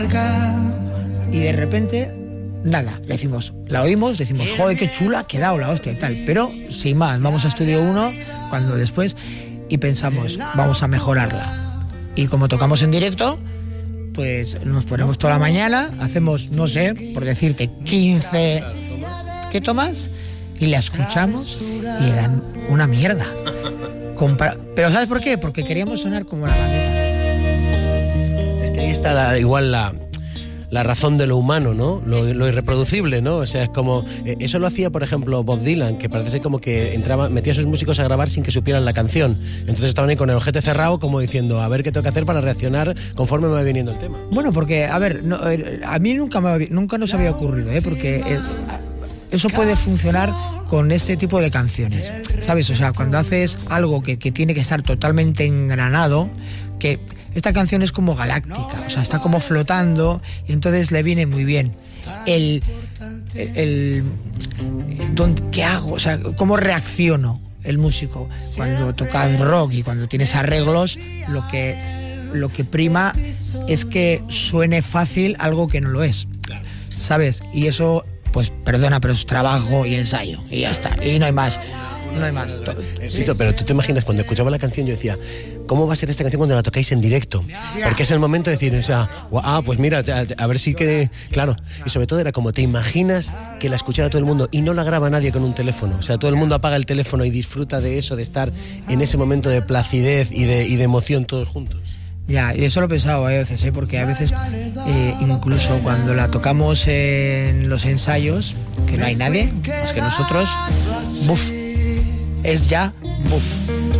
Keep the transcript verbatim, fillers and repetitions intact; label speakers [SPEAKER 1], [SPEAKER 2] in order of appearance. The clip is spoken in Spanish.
[SPEAKER 1] Y de repente, nada, le decimos, la oímos, decimos, joder, qué chula ha quedado la hostia y tal. Pero, sin más, vamos a estudio uno, cuando después, y pensamos, vamos a mejorarla. Y como tocamos en directo, pues nos ponemos toda la mañana, hacemos, no sé, por decirte, quince... ¿Qué tomas? Y la escuchamos y eran una mierda. Compar- Pero ¿sabes por qué? Porque queríamos sonar como la bandera.
[SPEAKER 2] Es que ahí está la, igual la... la razón de lo humano, ¿no? Lo, lo irreproducible, ¿no? O sea, es como... Eh, eso lo hacía, por ejemplo, Bob Dylan, que parece ser como que entraba, metía a sus músicos a grabar sin que supieran la canción. Entonces estaban ahí con el ojete cerrado, como diciendo, a ver qué tengo que hacer para reaccionar conforme me va viniendo el tema.
[SPEAKER 1] Bueno, porque, a ver, no, a mí nunca, me, nunca nos había ocurrido, ¿eh? Porque eh, eso puede funcionar con este tipo de canciones, ¿sabes? O sea, cuando haces algo que, que tiene que estar totalmente engranado, que... Esta canción es como galáctica, o sea, está como flotando y entonces le viene muy bien. El, el, el, el ¿qué hago? O sea, ¿cómo reacciono el músico? Cuando toca rock y cuando tienes arreglos, lo que, lo que prima es que suene fácil algo que no lo es, ¿sabes? Y eso, pues, perdona, pero es trabajo y ensayo, y ya está, y no hay más. No hay más.
[SPEAKER 2] Sí, pero tú te imaginas, cuando escuchaba la canción yo decía, ¿cómo va a ser esta canción cuando la tocáis en directo? Porque es el momento de decir, o sea, ah, pues mira, a, a ver si que... Claro, y sobre todo era como, te imaginas que la escuchara todo el mundo y no la graba nadie con un teléfono. O sea, todo el mundo apaga el teléfono y disfruta de eso, de estar en ese momento de placidez y de, y de emoción todos juntos.
[SPEAKER 1] Ya, y eso lo he pensado a veces, ¿eh? Porque a veces, eh, incluso cuando la tocamos en los ensayos, que no hay nadie, más que nosotros, buf, es ya, buf.